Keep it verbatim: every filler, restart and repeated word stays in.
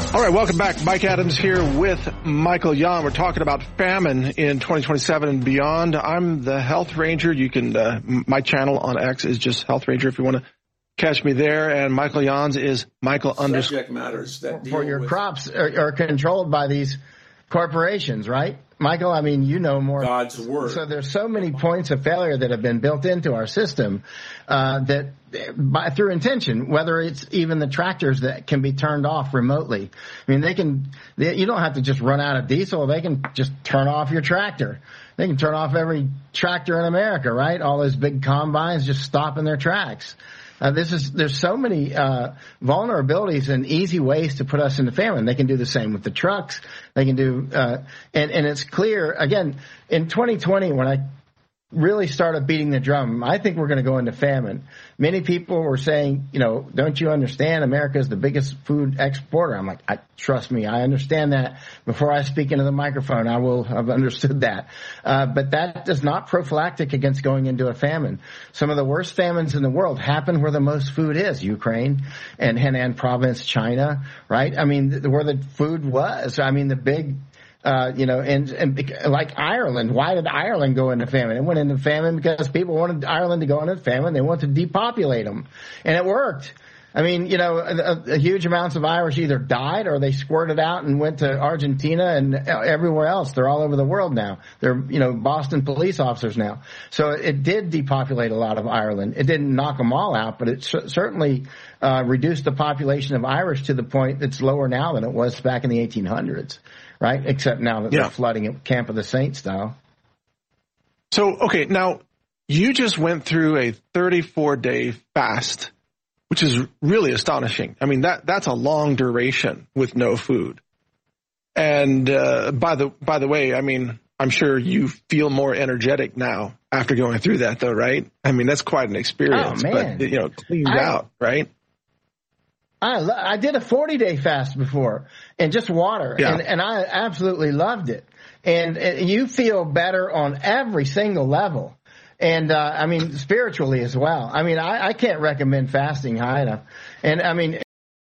All right, welcome back. Mike Adams here with Michael Yon. We're talking about famine in twenty twenty-seven and beyond. I'm the Health Ranger. You can, uh, my channel on X is just Health Ranger if you want to catch me there. And Michael Yon's is Michael under subject matters that deal for your with crops are, are controlled by these corporations, right? Michael, I mean, you know more. God's word. So there's so many points of failure that have been built into our system uh, that by, through intention, whether it's even the tractors that can be turned off remotely. I mean, they can, they, you don't have to just run out of diesel. They can just turn off your tractor. They can turn off every tractor in America, right? All those big combines just stop in their tracks. Uh, this is, there's so many, uh, vulnerabilities and easy ways to put us into famine. They can do the same with the trucks. They can do, uh, and, and it's clear, again, in twenty twenty, when I really started beating the drum, I think we're going to go into famine. Many people were saying, you know, don't you understand America is the biggest food exporter? I'm like, I, trust me, I understand that. Before I speak into the microphone, I will have understood that. Uh, but that is not prophylactic against going into a famine. Some of the worst famines in the world happen where the most food is, Ukraine and Henan province, China, right? I mean, where the food was. I mean, the big Uh, you know, and, and like Ireland, why did Ireland go into famine? It went into famine because people wanted Ireland to go into famine. They wanted to depopulate them. And it worked. I mean, you know, a, a huge amounts of Irish either died or they squirted out and went to Argentina and everywhere else. They're all over the world now. They're, you know, Boston police officers now. So it did depopulate a lot of Ireland. It didn't knock them all out, but it c- certainly uh, reduced the population of Irish to the point that's lower now than it was back in the eighteen hundreds. Right? Except now that yeah. they're flooding it Camp of the Saints style. So, okay, now you just went through a thirty-four day fast, which is really astonishing. I mean, that that's a long duration with no food. And uh, by the by the way, I mean, I'm sure you feel more energetic now after going through that, though, right? I mean, that's quite an experience. Oh, man. But, you know, cleaned I, out, right? I, I did a forty day fast before and just water yeah. and, and I absolutely loved it. And, and you feel better on every single level. And, uh, I mean, spiritually as well. I mean, I, I can't recommend fasting high enough. And I mean,